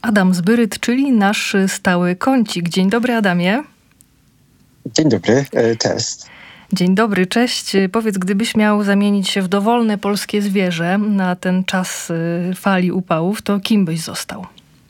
Adam Zbyryt, czyli nasz stały kącik. Dzień dobry, Adamie. Dzień dobry, cześć. Dzień dobry, cześć. Powiedz, gdybyś miał zamienić się w dowolne polskie zwierzę na ten czas fali upałów, to kim byś został?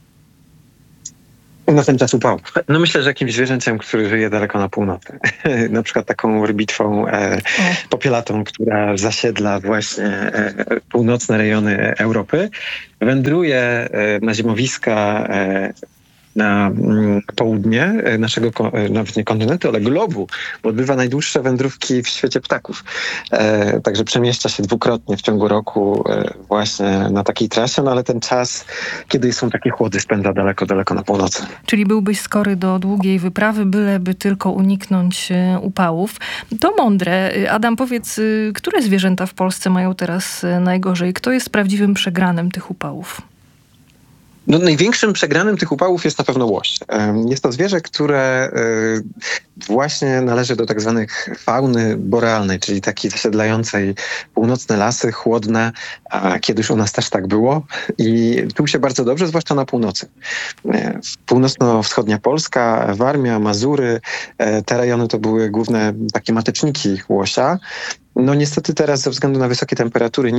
Na ten czas upał. No myślę, że jakimś zwierzęciem, który żyje daleko na północy. Na przykład taką rybiczwą popielatą, która zasiedla właśnie północne rejony Europy. Wędruje na zimowiska na południe naszego, nawet nie kontynentu, ale globu, bo odbywa najdłuższe wędrówki w świecie ptaków. Także przemieszcza się dwukrotnie w ciągu roku właśnie na takiej trasie, no ale ten czas, kiedy są takie chłody, spędza daleko, daleko na północy. Czyli byłbyś skory do długiej wyprawy, byleby tylko uniknąć upałów. To mądre. Adam, powiedz, które zwierzęta w Polsce mają teraz najgorzej? Kto jest prawdziwym przegranym tych upałów? No, największym przegranym tych upałów jest na pewno łoś. Jest to zwierzę, które właśnie należy do tak zwanych fauny borealnej, czyli takiej zasiedlającej północne lasy, chłodne, a kiedyś u nas też tak było i czuł się bardzo dobrze, zwłaszcza na północy. Północno-wschodnia Polska, Warmia, Mazury, te rejony to były główne takie mateczniki łosia. No niestety teraz ze względu na wysokie temperatury,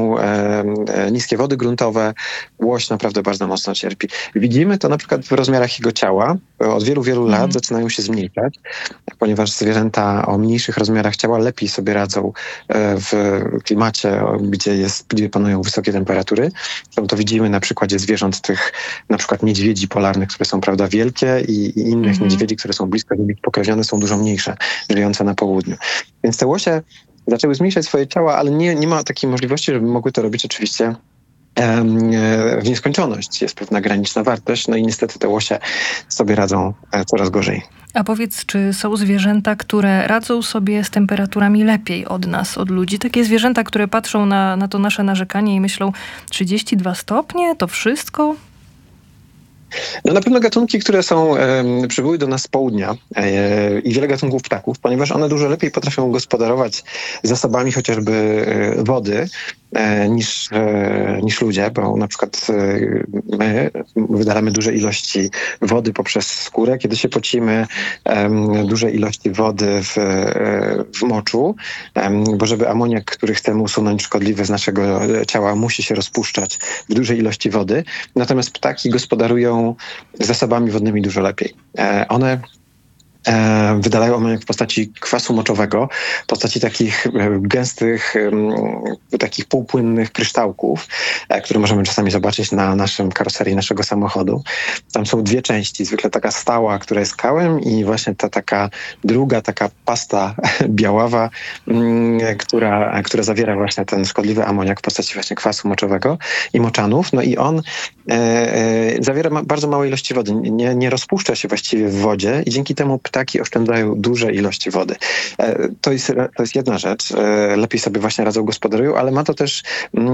niskie wody gruntowe, łoś naprawdę bardzo mocno cierpi. Widzimy to na przykład w rozmiarach jego ciała. Od wielu, wielu lat zaczynają się zmniejszać, ponieważ zwierzęta o mniejszych rozmiarach ciała lepiej sobie radzą w klimacie, gdzie panują wysokie temperatury. To widzimy na przykładzie zwierząt tych, na przykład niedźwiedzi polarnych, które są prawda wielkie i innych niedźwiedzi, które są blisko nimi pokrewnione, są dużo mniejsze, żyjące na południu. Więc te łosie zaczęły zmniejszać swoje ciała, ale nie ma takiej możliwości, żeby mogły to robić oczywiście w nieskończoność. Jest pewna graniczna wartość, no i niestety te łosie sobie radzą coraz gorzej. A powiedz, czy są zwierzęta, które radzą sobie z temperaturami lepiej od nas, od ludzi? Takie zwierzęta, które patrzą na to nasze narzekanie i myślą 32 stopnie, to wszystko? No na pewno gatunki, które przybyły do nas z południa i wiele gatunków ptaków, ponieważ one dużo lepiej potrafią gospodarować zasobami chociażby wody niż ludzie, bo na przykład my wydalamy duże ilości wody poprzez skórę, kiedy się pocimy, duże ilości wody w moczu, bo żeby amoniak, który chcemy usunąć szkodliwy z naszego ciała, musi się rozpuszczać w dużej ilości wody. Natomiast ptaki gospodarują zasobami wodnymi dużo lepiej. One wydalają amoniak w postaci kwasu moczowego, w postaci takich gęstych, takich półpłynnych kryształków, które możemy czasami zobaczyć na naszym karoserii naszego samochodu. Tam są dwie części, zwykle taka stała, która jest kałem i właśnie ta taka druga, taka pasta biaława, która zawiera właśnie ten szkodliwy amoniak w postaci właśnie kwasu moczowego i moczanów. No i on zawiera bardzo małe ilości wody, nie rozpuszcza się właściwie w wodzie i dzięki temu ptaki oszczędzają duże ilości wody. To jest jedna rzecz. Lepiej sobie właśnie radzą, gospodarują, ale ma to też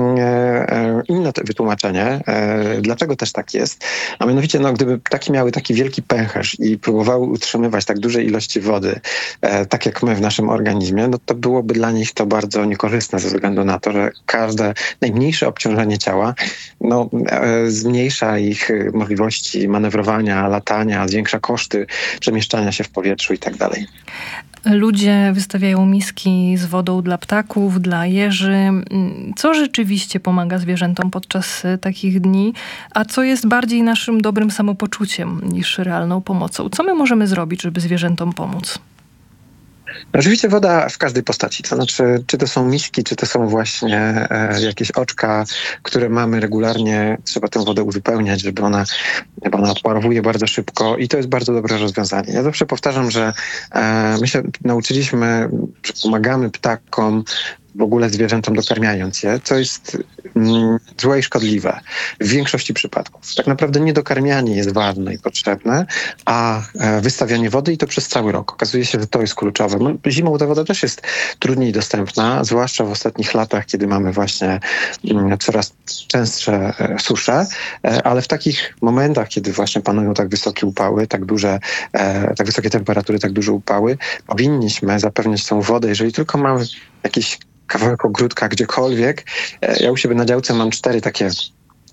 inne wytłumaczenie. Dlaczego też tak jest? A mianowicie, gdyby ptaki miały taki wielki pęcherz i próbowały utrzymywać tak duże ilości wody, tak jak my w naszym organizmie, no to byłoby dla nich to bardzo niekorzystne ze względu na to, że każde najmniejsze obciążenie ciała zmniejsza ich możliwości manewrowania, latania, zwiększa koszty przemieszczania się w powietrzu i tak dalej. Ludzie wystawiają miski z wodą dla ptaków, dla jeży. Co rzeczywiście pomaga zwierzętom podczas takich dni, a co jest bardziej naszym dobrym samopoczuciem niż realną pomocą? Co my możemy zrobić, żeby zwierzętom pomóc? Oczywiście woda w każdej postaci, to znaczy czy to są miski, czy to są właśnie jakieś oczka, które mamy regularnie, trzeba tę wodę uzupełniać, bo ona odparowuje bardzo szybko i to jest bardzo dobre rozwiązanie. Ja zawsze powtarzam, że my się nauczyliśmy, że pomagamy ptakom, w ogóle zwierzętom dokarmiając je, co jest złe i szkodliwe w większości przypadków. Tak naprawdę niedokarmianie jest ważne i potrzebne, a wystawianie wody i to przez cały rok. Okazuje się, że to jest kluczowe. Zimą ta woda też jest trudniej dostępna, zwłaszcza w ostatnich latach, kiedy mamy właśnie coraz częstsze susze, ale w takich momentach, kiedy właśnie panują tak wysokie upały, tak wysokie temperatury, tak duże upały, powinniśmy zapewniać tą wodę, jeżeli tylko mamy jakiś kawałek ogródka gdziekolwiek. Ja u siebie na działce mam 4 takie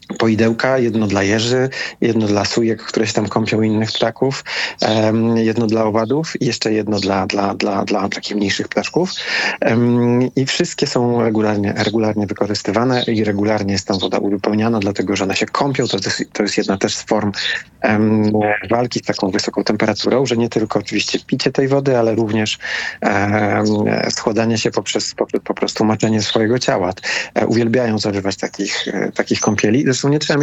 poidełka, jedno dla jeży, jedno dla sujek, które się tam kąpią innych ptaków, jedno dla owadów i jeszcze jedno dla takich mniejszych ptaszków. I wszystkie są regularnie wykorzystywane i regularnie jest tam woda uzupełniana, dlatego że one się kąpią. To jest jedna też z form walki z taką wysoką temperaturą, że nie tylko oczywiście picie tej wody, ale również schładzanie się poprzez po prostu maczenie swojego ciała. Uwielbiają zażywać takich kąpieli. Zresztą nie trzeba